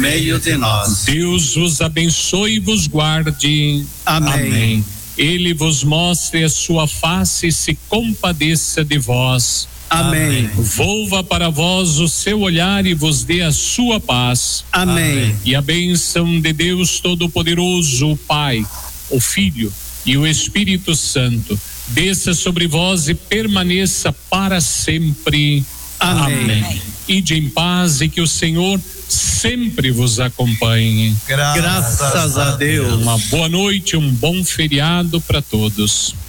meio de nós. Deus vos abençoe e vos guarde. Amém. Ele vos mostre a sua face e se compadeça de vós. Amém. Volva para vós o seu olhar e vos dê a sua paz. Amém. E a bênção de Deus Todo-Poderoso, o Pai, o Filho e o Espírito Santo, desça sobre vós e permaneça para sempre. Amém. Ide em paz e que o Senhor sempre vos acompanhe. Graças a Deus. Uma boa noite, um bom feriado para todos.